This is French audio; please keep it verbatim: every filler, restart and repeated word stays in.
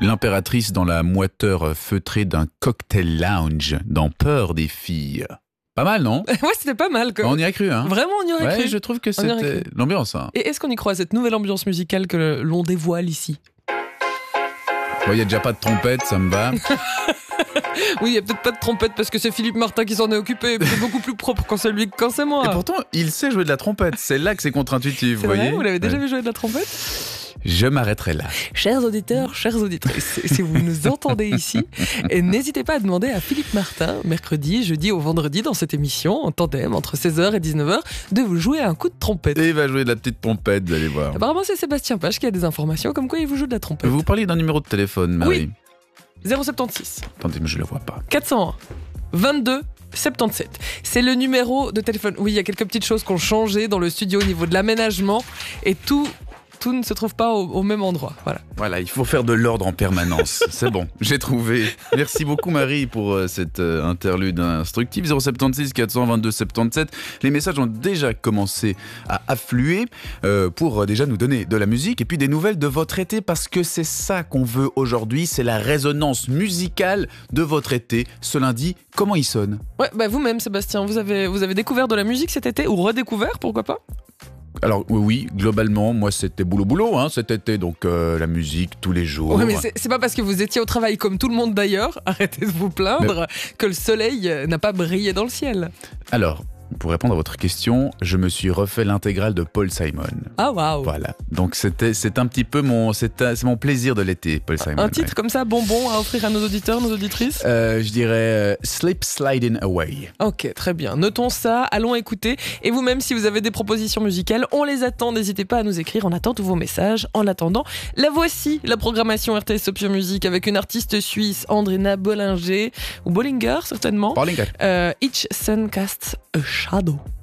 l'impératrice dans la moiteur feutrée d'un cocktail lounge dans Peur des filles. Pas mal, non ? Ouais, c'était pas mal. Quoi. On y a cru, hein ? Vraiment, on y aurait ouais, cru. Je trouve que On y aurait c'était cru. l'ambiance. Hein. Et est-ce qu'on y croit à cette nouvelle ambiance musicale que l'on dévoile ici ? Il n'y a déjà pas de trompette, ça me va. Oui, il n'y a peut-être pas de trompette parce que c'est Philippe Martin qui s'en est occupé. C'est beaucoup plus propre quand c'est lui que quand c'est moi. Et pourtant, il sait jouer de la trompette. C'est là que c'est contre-intuitif, C'est vous vrai, voyez ? vous l'avez déjà Ouais. vu jouer de la trompette ? Je m'arrêterai là. Chers auditeurs, chères auditrices, si vous nous entendez ici, et n'hésitez pas à demander à Philippe Martin, mercredi, jeudi ou vendredi, dans cette émission, en tandem, entre seize heures et dix-neuf heures, de vous jouer un coup de trompette. Et il va jouer de la petite trompette, vous allez voir. Apparemment, c'est Sébastien Page qui a des informations comme quoi il vous joue de la trompette. Vous parliez d'un numéro de téléphone, Marie. zéro soixante-seize Attendez, mais je le vois pas. quatre cent un vingt-deux soixante-dix-sept. C'est le numéro de téléphone. Oui, il y a quelques petites choses qui ont changé dans le studio au niveau de l'aménagement et tout, tout ne se trouve pas au, au même endroit. Voilà. Voilà, il faut faire de l'ordre en permanence. C'est bon, j'ai trouvé. Merci beaucoup Marie pour euh, cette euh, interlude instructive. zéro soixante-seize quatre cent vingt-deux soixante-dix-sept. Les messages ont déjà commencé à affluer euh, pour euh, déjà nous donner de la musique et puis des nouvelles de votre été parce que c'est ça qu'on veut aujourd'hui. C'est la résonance musicale de votre été. Ce lundi, comment il sonne ? Ouais, bah vous-même Sébastien, vous avez, vous avez découvert de la musique cet été ou redécouvert, pourquoi pas ? Alors oui, oui, globalement, moi c'était boulot boulot hein, cet été, donc euh, la musique tous les jours. Ouais, mais c'est, c'est pas parce que vous étiez au travail comme tout le monde d'ailleurs, arrêtez de vous plaindre, mais... que le soleil n'a pas brillé dans le ciel. Alors, pour répondre à votre question, je me suis refait l'intégrale de Paul Simon. Ah waouh. Voilà, donc c'était, c'est un petit peu mon, c'est, un, c'est mon plaisir de l'été, Paul Simon. Un titre ouais. comme ça, bonbon à offrir à nos auditeurs, nos auditrices euh, Je dirais euh, Slip Sliding Away. Ok, très bien. Notons ça, allons écouter. Et vous-même, si vous avez des propositions musicales, on les attend. N'hésitez pas à nous écrire, on attend tous vos messages. En attendant, la voici, la programmation R T S Option Music avec une artiste suisse, Andrina Bollinger, ou Bollinger certainement. Bollinger. Euh, Each Sun Casts a Shadow.